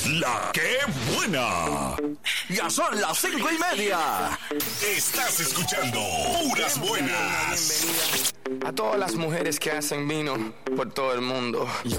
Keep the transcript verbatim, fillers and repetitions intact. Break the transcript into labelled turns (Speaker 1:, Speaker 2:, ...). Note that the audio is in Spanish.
Speaker 1: La que buena.
Speaker 2: Ya son las cinco y media.
Speaker 1: Estás escuchando Puras Buenas.
Speaker 2: A todas las mujeres que hacen vino por todo el mundo.